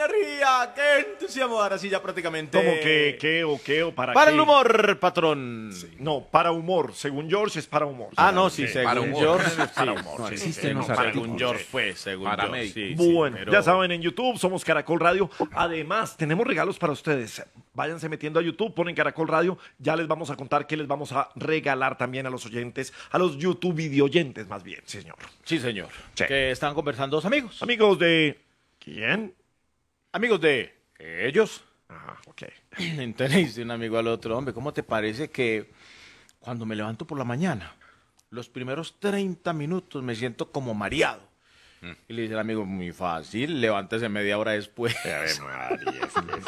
energía, qué entusiasmo, ahora sí ya prácticamente. ¿Cómo que qué o para qué? Para el humor, patrón. Sí. No, para humor. Según George es para humor. Ah, no, sí, Para según humor. George. Para Sí, humor, no sí, existen los para artículos. humor, George sí. fue, según Para George. médico. Sí, sí, Bueno, pero- ya saben, en YouTube somos Caracol Radio. Además, tenemos regalos para ustedes. Váyanse metiendo a YouTube, ponen Caracol Radio. Ya les vamos a contar qué les vamos a regalar también a los oyentes, a los YouTube video oyentes, más bien, señor. Sí, señor. Sí. Que están conversando dos amigos. Amigos de... ¿Quién? Amigos de ellos. Ajá, ok. Entonces le dice un amigo al otro, hombre, ¿cómo te parece que cuando me levanto por la mañana, los primeros 30 minutos me siento como mareado? Y le dice el amigo, muy fácil, levántese media hora después. A ver, María,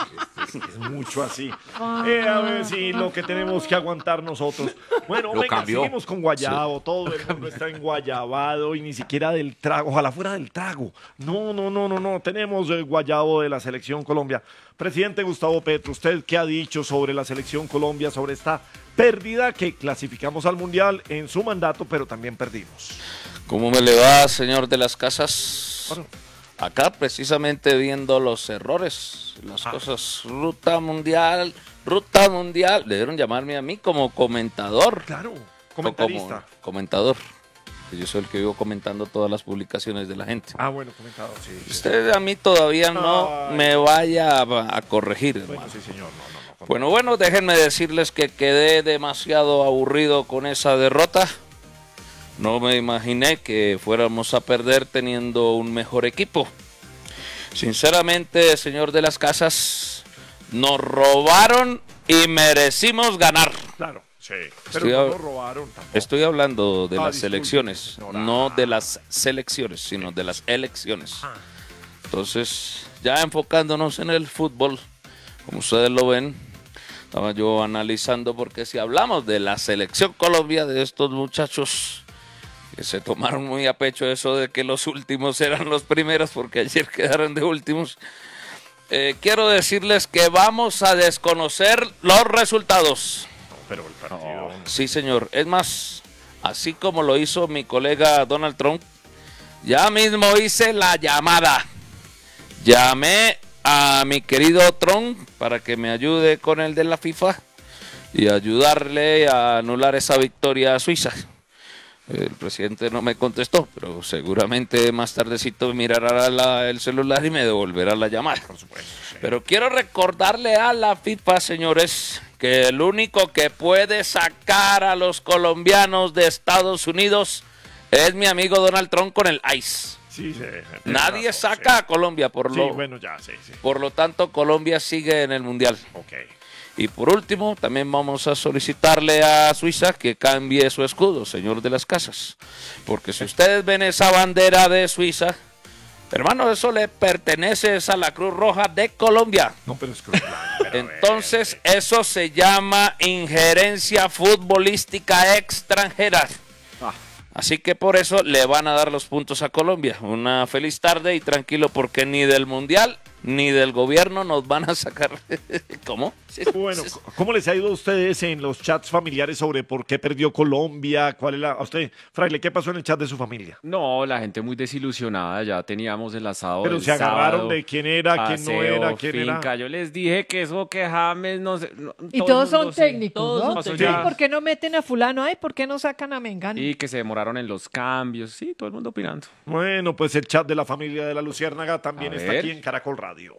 es mucho así. A ver si lo que tenemos que aguantar nosotros. Bueno, Lo venga, cambió. seguimos con guayabo. Todo el mundo está enguayabado y ni siquiera del trago. Ojalá fuera del trago. No. Tenemos el guayabo de la Selección Colombia. Presidente Gustavo Petro, ¿usted qué ha dicho sobre la Selección Colombia, sobre esta pérdida que clasificamos al Mundial en su mandato, pero también perdimos? ¿Cómo me le va, señor de las casas? Bueno. Acá precisamente viendo los errores, las cosas, ruta mundial, debieron llamarme a mí como comentador. Claro, O comentarista. como comentador. Yo soy el que vivo comentando todas las publicaciones de la gente. Ah, bueno, comentador, sí. Usted a mí todavía no Ay. me vaya a corregir, Bueno, hermano. sí, señor, no. Bueno, déjenme decirles que quedé demasiado aburrido con esa derrota. No me imaginé que fuéramos a perder teniendo un mejor equipo. Sinceramente, señor de las casas, nos robaron y merecimos ganar. Claro, sí. Pero Estoy no a- lo robaron tampoco. Estoy hablando de Ah, las disculpe, elecciones, señora. no de las selecciones, sino de las elecciones. Ah. Entonces, ya enfocándonos en el fútbol, como ustedes lo ven, estaba yo analizando porque si hablamos de la selección Colombia, de estos muchachos que se tomaron muy a pecho eso de que los últimos eran los primeros porque ayer quedaron de últimos, quiero decirles que vamos a desconocer los resultados. Pero el partido... Sí, señor. Es más, así como lo hizo mi colega Donald Trump, ya mismo hice la llamada. Llamé a mi querido Trump para que me ayude con el de la FIFA y ayudarle a anular esa victoria a Suiza. El presidente no me contestó, pero seguramente más tardecito mirará el celular y me devolverá la llamada. Por supuesto, sí. Pero quiero recordarle a la FIFA, señores, que el único que puede sacar a los colombianos de Estados Unidos es mi amigo Donald Trump con el ICE. Sí, Nadie razón, saca sí. a Colombia, Sí, bueno, ya, sí. por lo tanto Colombia sigue en el Mundial. Ok. Y por último, también vamos a solicitarle a Suiza que cambie su escudo, señor de las casas. Porque si ustedes ven esa bandera de Suiza, hermano, eso le pertenece a la Cruz Roja de Colombia. No, pero es cruel. Entonces, eso se llama injerencia futbolística extranjera. Así que por eso le van a dar los puntos a Colombia. Una feliz tarde y tranquilo porque ni del Mundial ni del gobierno nos van a sacar. ¿Cómo? Bueno, ¿cómo les ha ido a ustedes en los chats familiares sobre por qué perdió Colombia? ¿Cuál es la... A usted, Fraile, ¿qué pasó en el chat de su familia? No, la gente muy desilusionada, ya teníamos el asado Pero del se agarraron sábado, de quién era, quién no aseo, era, quién finca. era. Yo les dije que eso, que James, no sé. Y todo todos el son mundo sí. técnicos, Todos ¿no? son Sí, técnicos. ¿por qué no meten a fulano? Ay, ¿por qué no sacan a Mengano? Y que se demoraron en los cambios. Sí, todo el mundo opinando. Bueno, pues el chat de la familia de la Luciérnaga también A está ver. aquí en Caracol Radio.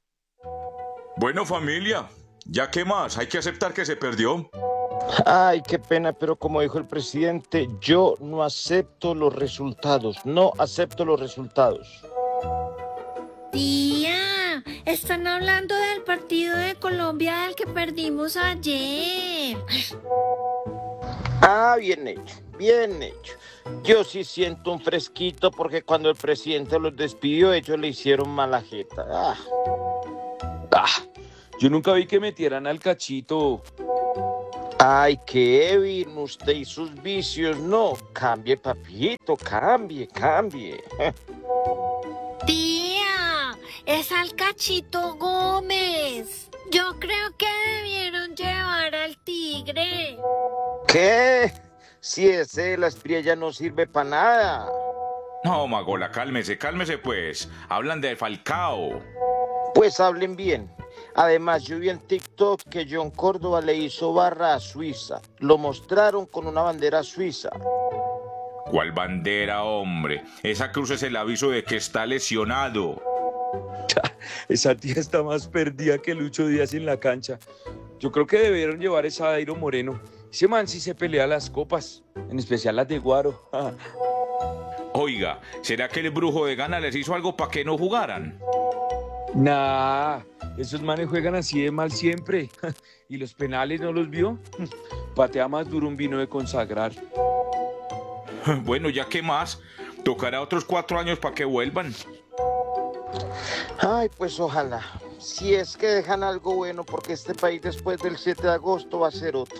Bueno, familia, ¿ya qué más? Hay que aceptar que se perdió. Ay, qué pena, pero como dijo el presidente, yo no acepto los resultados, no acepto los resultados. Tía, están hablando del partido de Colombia del que perdimos ayer. Ah, bien hecho, bien hecho. Yo sí siento un fresquito porque cuando el presidente los despidió, ellos le hicieron mala jeta. Yo nunca vi que metieran al Cachito. Ay, Kevin, usted y sus vicios, no. Cambie, papito, cambie. Tía, es al Cachito Gómez. Yo creo que debieron llevar al Tigre. ¿Qué? Si ese, la espría ya no sirve para nada. No, Magola, cálmese pues. Hablan de Falcao. Pues hablen bien. Además, yo vi en TikTok que John Córdoba le hizo barra a Suiza. Lo mostraron con una bandera suiza. ¿Cuál bandera, hombre? Esa cruz es el aviso de que está lesionado. Esa tía está más perdida que Lucho Díaz en la cancha. Yo creo que debieron llevar esa Dairo Moreno. Ese man sí se pelea las copas, en especial las de Guaro. Oiga, ¿será que el brujo de Gana les hizo algo para que no jugaran? Nah, esos manes juegan así de mal siempre. ¿Y los penales no los vio? Patea más duro un vino de consagrar. Bueno, ya que más, tocará otros 4 años para que vuelvan. Ay, pues ojalá. Si es que dejan algo bueno, porque este país después del 7 de agosto va a ser otro.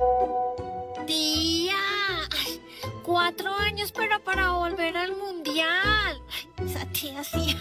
Tía, ay, 4 años pero para volver al mundial. Ay, esa tía sí.